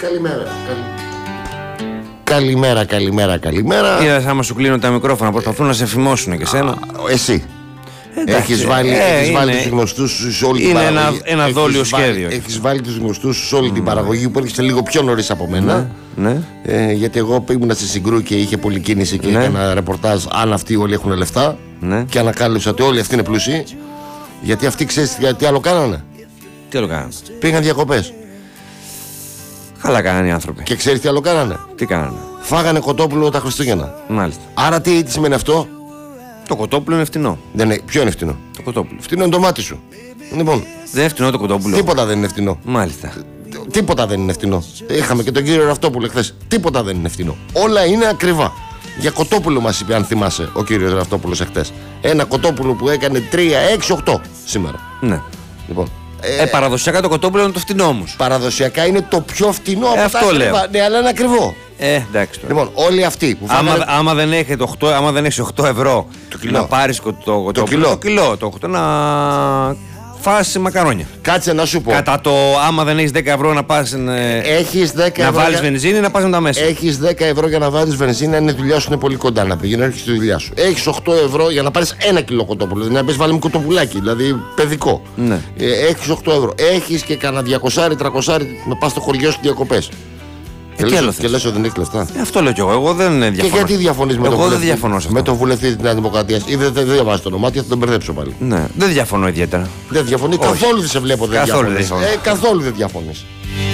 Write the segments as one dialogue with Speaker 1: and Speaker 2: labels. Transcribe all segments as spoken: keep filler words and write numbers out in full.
Speaker 1: Καλημέρα. Καλη... Καλημέρα, καλημέρα, καλημέρα.
Speaker 2: Είδες άμα σου κλείνουν τα μικρόφωνα, προσπαθούν να σε φημώσουν και εσένα.
Speaker 1: Εσύ.
Speaker 2: Εντάξει,
Speaker 1: έχεις βάλει,
Speaker 2: ε,
Speaker 1: έχεις
Speaker 2: είναι,
Speaker 1: βάλει τους γνωστούς σου σε όλη
Speaker 2: είναι
Speaker 1: την παραγωγή.
Speaker 2: Είναι ένα δόλιο
Speaker 1: έχεις
Speaker 2: σχέδιο.
Speaker 1: Βάλει, έχεις βάλει τους γνωστούς σου σε όλη mm. την παραγωγή που έρχεσαι λίγο πιο νωρίς από μένα.
Speaker 2: Ναι, ναι.
Speaker 1: Ε, γιατί εγώ ήμουν στη Συγκρού και είχε πολλή κίνηση και ναι. έκανα ρεπορτάζ αν αυτοί όλοι έχουν λεφτά. Ναι. Και ανακάλυψα ότι όλοι αυτοί είναι πλούσιοι. Γιατί αυτοί ξέρεις τι άλλο κάνανε.
Speaker 2: Τι άλλο κάνανε.
Speaker 1: Πήγαν διακοπές.
Speaker 2: Καλά κάνανε οι άνθρωποι.
Speaker 1: Και ξέρεις τι άλλο κάνανε.
Speaker 2: Τι κάνανε.
Speaker 1: Φάγανε κοτόπουλο τα Χριστούγεννα.
Speaker 2: Μάλιστα.
Speaker 1: Άρα τι, τι σημαίνει αυτό.
Speaker 2: Το κοτόπουλο είναι φτηνό.
Speaker 1: Δεν είναι, ποιο είναι φτηνό.
Speaker 2: Το κοτόπουλο.
Speaker 1: Φτηνό είναι το μάτι σου. Λοιπόν.
Speaker 2: Δεν είναι φτηνό το κοτόπουλο.
Speaker 1: Τίποτα δεν είναι φτηνό.
Speaker 2: Μάλιστα.
Speaker 1: Τίποτα δεν είναι φτηνό. Είχαμε και τον κύριο Ραυτόπουλο χθες. Τίποτα δεν είναι φτηνό. Όλα είναι ακριβά. Για κοτόπουλο μας είπε, αν θυμάσαι, ο κύριος Ραυτόπουλος εχθές. Ένα κοτόπουλο που έκανε τρία, έξι, οκτώ σήμερα.
Speaker 2: Ναι.
Speaker 1: Λοιπόν.
Speaker 2: Ε, ε, παραδοσιακά το κοτόπουλο είναι το φτηνό όμως.
Speaker 1: Παραδοσιακά είναι το πιο φτηνό από
Speaker 2: ε,
Speaker 1: τα
Speaker 2: αυτό
Speaker 1: ακριβά.
Speaker 2: λέω.
Speaker 1: Ναι, αλλά είναι ακριβό.
Speaker 2: Ε, εντάξει τώρα.
Speaker 1: Λοιπόν, όλοι αυτοί που
Speaker 2: άμα,
Speaker 1: φάγανε...
Speaker 2: άμα, δεν έχετε οκτώ, άμα δεν έχεις οκτώ ευρώ
Speaker 1: το κιλό.
Speaker 2: να πάρεις το, το,
Speaker 1: το, κιλό.
Speaker 2: το κιλό, το οκτώ, να φας μακαρόνια.
Speaker 1: Κάτσε να σου πω.
Speaker 2: Κατά το άμα δεν έχεις δέκα ευρώ να πας
Speaker 1: έχεις δέκα
Speaker 2: να
Speaker 1: ευρώ
Speaker 2: βάλεις
Speaker 1: για...
Speaker 2: βενζίνη να πας με τα μέσα.
Speaker 1: Έχεις δέκα ευρώ για να βάλεις βενζίνη, αν η δουλειά σου είναι πολύ κοντά να πηγαίνει, έρχεσαι στη δουλειά σου. Έχεις οκτώ ευρώ για να πάρεις ένα κιλό κοτόπουλο, δηλαδή να πεις βάλει μου κοτοπουλάκι, δηλαδή παιδικό.
Speaker 2: Ναι.
Speaker 1: Ε, έχεις οκτώ ευρώ. Έχεις και κανένα διακόσια τριακόσια να πας στο χωριό σου διακοπές.
Speaker 2: Ε,
Speaker 1: και,
Speaker 2: και,
Speaker 1: λες, και λες ότι δεν έχεις λεφτά.
Speaker 2: Ε, αυτό λέω κι εγώ. Εγώ δεν διαφωνώ.
Speaker 1: Και γιατί διαφωνείς με,
Speaker 2: με
Speaker 1: τον βουλευτή της Νέας Δημοκρατίας. Ή δεν δεν διαβάζεις το όνομά του, θα τον μπερδέψω πάλι.
Speaker 2: Ναι, δεν διαφωνώ ιδιαίτερα.
Speaker 1: Δεν διαφωνεί. Όχι. Καθόλου δεν σε βλέπω. Δεν
Speaker 2: καθόλου
Speaker 1: διαφωνείς.
Speaker 2: δεν
Speaker 1: ε, καθόλου δεν διαφωνείς.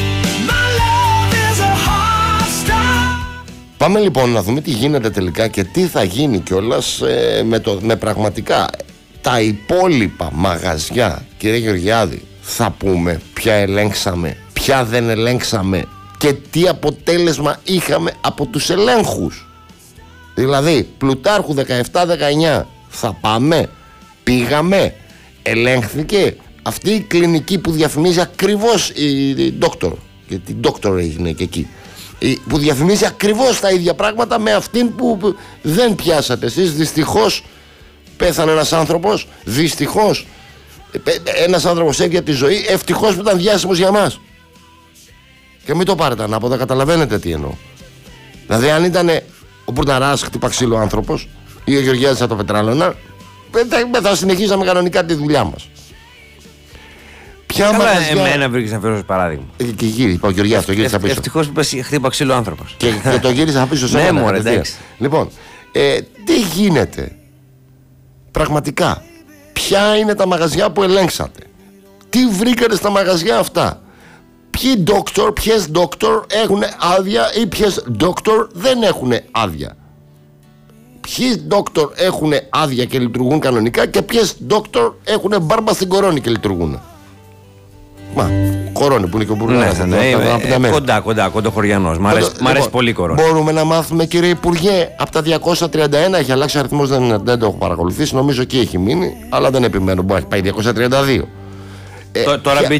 Speaker 1: Πάμε λοιπόν να δούμε τι γίνεται τελικά και τι θα γίνει κιόλας ε, με, το, με πραγματικά τα υπόλοιπα μαγαζιά, κύριε Γεωργιάδη. Θα πούμε ποια ελέγξαμε, ποια δεν ελέγξαμε και τι αποτέλεσμα είχαμε από τους ελέγχους. Δηλαδή Πλουτάρχου δεκαεπτά δεκαεννιά θα πάμε, πήγαμε, ελέγχθηκε αυτή η κλινική που διαφημίζει ακριβώς η Doctor, γιατί Doctor έγινε και εκεί, που διαφημίζει ακριβώς τα ίδια πράγματα με αυτήν που δεν πιάσατε εσείς. Δυστυχώς πέθανε ένας άνθρωπος, δυστυχώς ένας άνθρωπος έβγαινε τη ζωή, ευτυχώς που ήταν διάσημος για μας. Και μην το πάρετε ανάποδα, καταλαβαίνετε τι εννοώ. Δηλαδή αν ήταν ο Μπουρναράς χτύπα ξύλο άνθρωπος ή ο Γεωργιάδης από το Πετράλωνα, θα συνεχίζαμε κανονικά τη δουλειά μας. Ποια
Speaker 2: Καλά,
Speaker 1: μαγαζιά...
Speaker 2: εμένα βρήκες να φέρω ως παράδειγμα.
Speaker 1: Και, και γύρισε, ο Γεωργιάδης το γύρισε πίσω.
Speaker 2: Ευτυχώς που είπες χτύπα ξύλο άνθρωπος.
Speaker 1: Και, και το γύρισε πίσω σε
Speaker 2: ναι, μωρέ, εντάξει.
Speaker 1: Λοιπόν, ε, τι γίνεται πραγματικά. Ποια είναι τα μαγαζιά που ελέγξατε, τι βρήκατε στα μαγαζιά αυτά, ποιοι doctor, ποιες doctor έχουν άδεια ή ποιες doctor δεν έχουν άδεια, ποιοι doctor έχουν άδεια και λειτουργούν κανονικά και ποιες doctor έχουν μπάρμπα στην κορώνη και λειτουργούν. Μα, κορώνη που είναι και ο Μπουρνάρας.
Speaker 2: Ναι, ναι, ναι, ναι, κοντά, κοντά, κοντοχωριανός. Μ' αρέσει, λοιπόν, αρέσει πολύ κορώνη.
Speaker 1: Μπορούμε να μάθουμε, κύριε Υπουργέ, από τα διακόσια τριάντα ένα, έχει αλλάξει αριθμός, δεν, δεν το έχω παρακολουθήσει, νομίζω εκεί έχει μείνει, αλλά δεν επιμένω, μπορεί να πάει διακόσια τριάντα δύο.
Speaker 2: Ε, τώρα